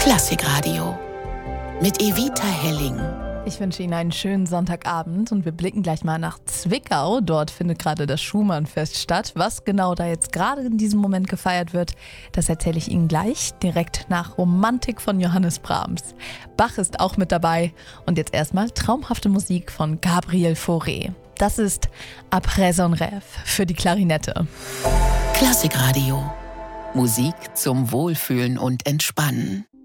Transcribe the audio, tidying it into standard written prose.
Klassikradio mit Evita Helling. Ich wünsche Ihnen einen schönen Sonntagabend und wir blicken gleich mal nach Zwickau. Dort findet gerade das Schumann-Fest statt. Was genau da jetzt gerade in diesem Moment gefeiert wird, das erzähle ich Ihnen gleich, direkt nach Romantik von Johannes Brahms. Bach ist auch mit dabei und jetzt erstmal traumhafte Musik von Gabriel Fauré. Das ist Après son rêve für die Klarinette. Klassikradio. Musik zum Wohlfühlen und Entspannen.